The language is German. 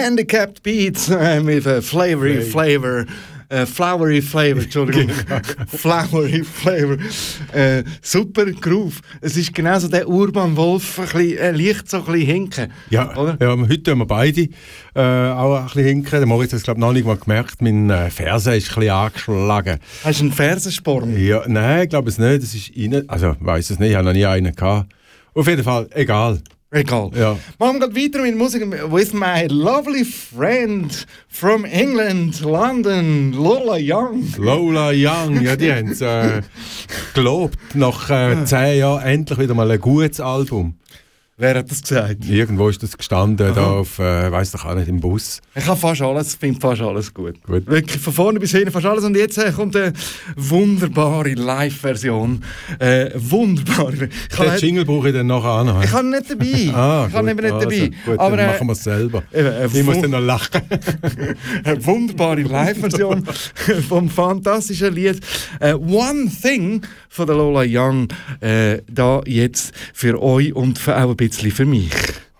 Handicapped Beats mit Flowery Flavor, Entschuldigung. Flowery Flavor. Super Groove. Es ist genau so der Urban Wolf, leicht so ein bisschen hinken. Ja, oder? Ja, heute tun wir beide auch ein bisschen hinken. Der Moritz hat es, glaube ich, noch nicht mal gemerkt. Mein Ferse ist ein bisschen angeschlagen. Hast du einen Fersensporn? Ja, nein, ich glaube es nicht. Das ist rein. Also, ich weiss es nicht, ich habe noch nie einen gehabt. Auf jeden Fall, egal. Ja. Machen wir weiter mit Musik with my lovely friend from England, London, Lola Young. Lola Young, ja, die haben es gelobt, nach 10 Jahren endlich wieder mal ein gutes Album. Wer hat das gesagt? Irgendwo ist das gestanden, da auf, weiss doch auch nicht, im Bus. Ich habe finde fast alles gut. Wirklich von vorne bis hinten fast alles. Und jetzt kommt eine wunderbare Live-Version. Wunderbar. Den Jingle brauche ich dann nachher auch noch. Ich habe ihn nicht dabei. Ich habe ihn nicht dabei. Gut, aber dann machen wir es selber. Ich muss dann noch lachen. Eine wunderbare Live-Version vom fantastischen Lied One Thing von der Lola Young. Da jetzt für euch und auch ein bisschen für mich.